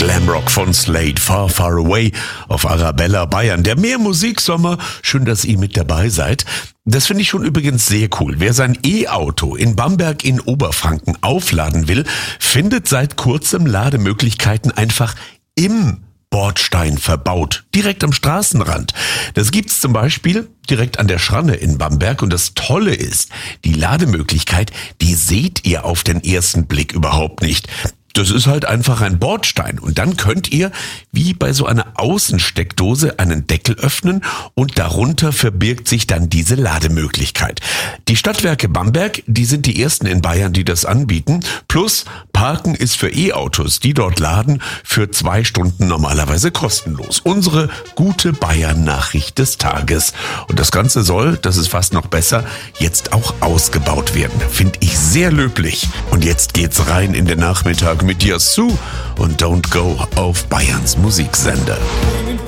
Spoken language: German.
Glamrock von Slade, Far Far Away auf Arabella Bayern. Der Mehrmusiksommer, schön, dass ihr mit dabei seid. Das finde ich schon übrigens sehr cool. Wer sein E-Auto in Bamberg in Oberfranken aufladen will, findet seit kurzem Lademöglichkeiten einfach im Bordstein verbaut, direkt am Straßenrand. Das gibt's zum Beispiel direkt an der Schranne in Bamberg und das Tolle ist, die Lademöglichkeit, die seht ihr auf den ersten Blick überhaupt nicht. Das ist halt einfach ein Bordstein und dann könnt ihr wie bei so einer Außensteckdose einen Deckel öffnen und darunter verbirgt sich dann diese Lademöglichkeit. Die Stadtwerke Bamberg, die sind die ersten in Bayern, die das anbieten. Plus Parken ist für E-Autos, die dort laden, für 2 Stunden normalerweise kostenlos. Unsere gute Bayern-Nachricht des Tages. Und das Ganze soll, das ist fast noch besser, jetzt auch ausgebaut werden. Finde ich sehr löblich. Und jetzt geht's rein in den Nachmittag mit Yasu und Don't Go auf Bayerns Musiksender.